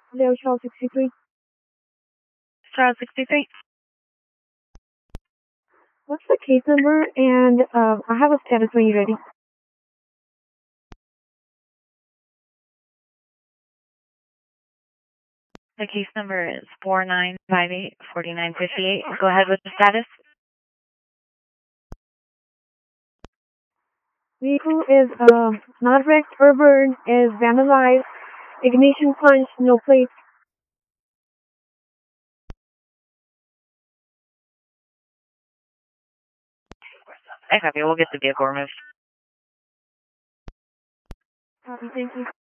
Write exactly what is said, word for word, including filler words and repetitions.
Leo Charles sixty-three. Charles sixty-three. What's the case number? And uh, I have a status when you're ready. The case number is four nine five eight, four nine five eight. Go ahead with the status. Vehicle is uh, not wrecked or burned, is vandalized, ignition punched, no plates. I copy. We'll get the vehicle removed. Copy, thank you.